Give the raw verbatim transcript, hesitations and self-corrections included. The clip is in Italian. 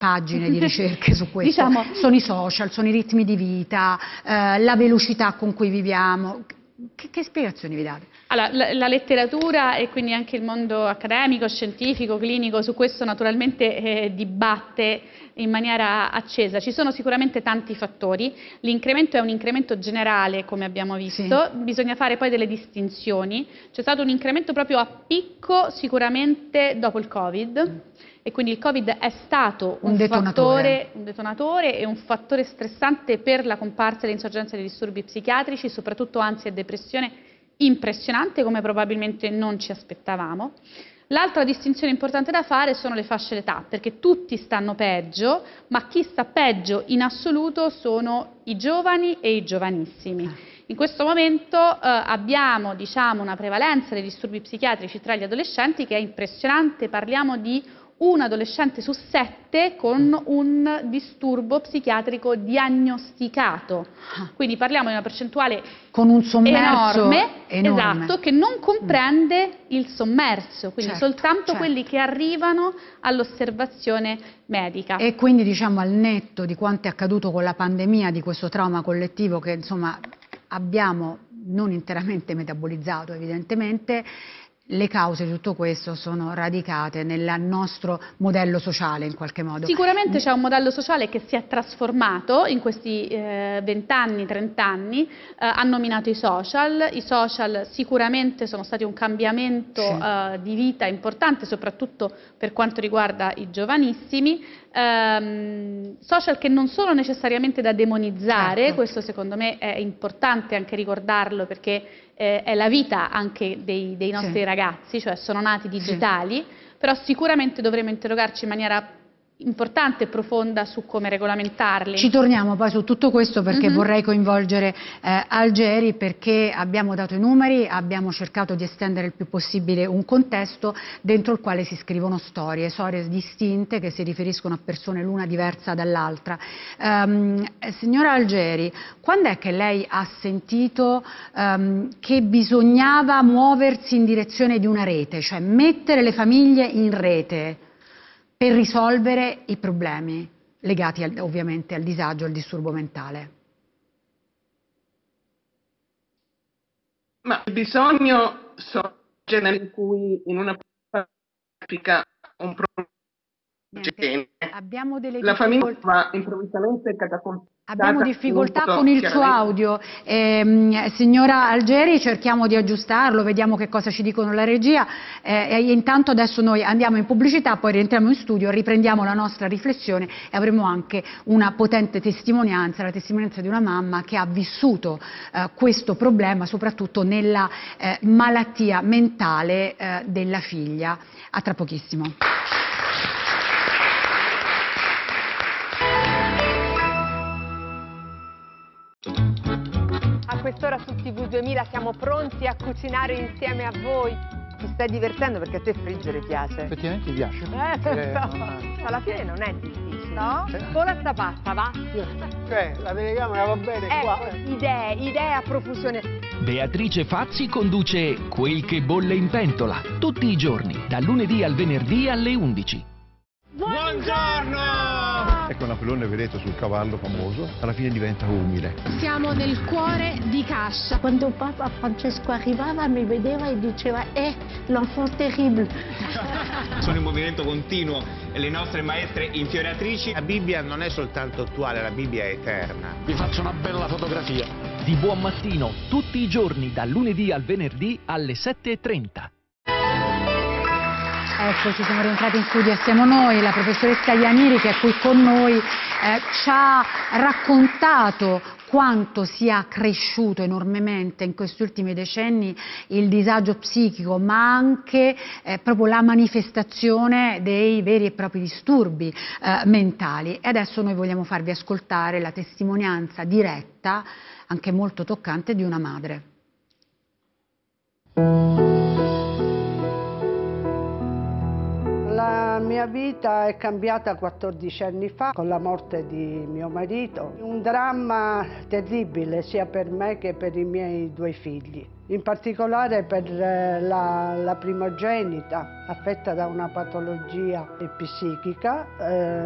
pagine di ricerche su questo. Diciamo... Sono i social, sono i ritmi di vita, eh, la velocità con cui viviamo. Che, che spiegazioni vi date? Allora, la, la letteratura e quindi anche il mondo accademico, scientifico, clinico su questo naturalmente eh, dibatte in maniera accesa. Ci sono sicuramente tanti fattori, l'incremento è un incremento generale come abbiamo visto, sì. Bisogna fare poi delle distinzioni, c'è stato un incremento proprio a picco sicuramente dopo il Covid. Mm. E quindi il Covid è stato un, un, detonatore. Fattore, un detonatore e un fattore stressante per la comparsa e l'insorgenza di disturbi psichiatrici, soprattutto ansia e depressione, impressionante come probabilmente non ci aspettavamo. L'altra distinzione importante da fare sono le fasce d'età, perché tutti stanno peggio, ma chi sta peggio in assoluto sono i giovani e i giovanissimi. In questo momento eh, abbiamo diciamo, una prevalenza dei disturbi psichiatrici tra gli adolescenti che è impressionante, parliamo di un adolescente su sette con un disturbo psichiatrico diagnosticato. Quindi parliamo di una percentuale con un sommerso enorme, enorme. Esatto, che non comprende mm. il sommerso, quindi certo, soltanto certo. quelli che arrivano all'osservazione medica. E quindi diciamo al netto di quanto è accaduto con la pandemia, di questo trauma collettivo che insomma abbiamo non interamente metabolizzato evidentemente, le cause di tutto questo sono radicate nel nostro modello sociale in qualche modo. Sicuramente c'è un modello sociale che si è trasformato in questi vent'anni, trent'anni, eh, hanno nominato i social, i social sicuramente sono stati un cambiamento sì. eh, di vita importante soprattutto per quanto riguarda i giovanissimi, eh, social che non sono necessariamente da demonizzare, certo. Questo secondo me è importante anche ricordarlo perché eh, è la vita anche dei, dei nostri sì. ragazzi, cioè sono nati digitali, sì. Però sicuramente dovremo interrogarci in maniera importante e profonda su come regolamentarli. Ci torniamo poi su tutto questo perché mm-hmm. vorrei coinvolgere eh, Algeri perché abbiamo dato i numeri, abbiamo cercato di estendere il più possibile un contesto dentro il quale si scrivono storie, storie distinte che si riferiscono a persone l'una diversa dall'altra. Um, signora Algeri, quando è che lei ha sentito um, che bisognava muoversi in direzione di una rete, cioè mettere le famiglie in rete per risolvere i problemi legati al, ovviamente al disagio, al disturbo mentale? Ma il bisogno sorge in cui in una pratica un problema abbiamo delle la famiglia va improvvisamente catapultata. Abbiamo difficoltà con il suo audio, eh, signora Algeri, cerchiamo di aggiustarlo, vediamo che cosa ci dicono la regia eh, e intanto adesso noi andiamo in pubblicità, poi rientriamo in studio, riprendiamo la nostra riflessione e avremo anche una potente testimonianza, la testimonianza di una mamma che ha vissuto eh, questo problema soprattutto nella eh, malattia mentale eh, della figlia. A tra pochissimo. A quest'ora su T V duemila siamo pronti a cucinare insieme a voi. Ti stai divertendo perché a te friggere piace? Effettivamente mi piace. Eh, eh, so. no. Alla fine non è difficile, no? Eh. Vola sta pasta, va? Cioè, la telecamera va bene eh, qua. Idee, idee a profusione. Beatrice Fazzi conduce Quel che bolle in pentola, tutti i giorni, dal lunedì al venerdì alle undici. Buongiorno! Ecco Napoleone, vedete, sul cavallo famoso, alla fine diventa umile. Siamo nel cuore di Cascia. Quando Papa Francesco arrivava mi vedeva e diceva eh, l'enfant terrible. Sono in movimento continuo le nostre maestre infioriatrici. La Bibbia non è soltanto attuale, la Bibbia è eterna. Vi faccio una bella fotografia. Di buon mattino, tutti i giorni, dal lunedì al venerdì alle sette e trenta. Eccoci, siamo rientrati in studio e siamo noi, la professoressa Ianiri che è qui con noi, eh, ci ha raccontato quanto sia cresciuto enormemente in questi ultimi decenni il disagio psichico, ma anche eh, proprio la manifestazione dei veri e propri disturbi eh, mentali. E adesso noi vogliamo farvi ascoltare la testimonianza diretta, anche molto toccante, di una madre. La mia vita è cambiata quattordici anni fa con la morte di mio marito. Un dramma terribile sia per me che per i miei due figli. In particolare per la, la primogenita affetta da una patologia psichica. Eh,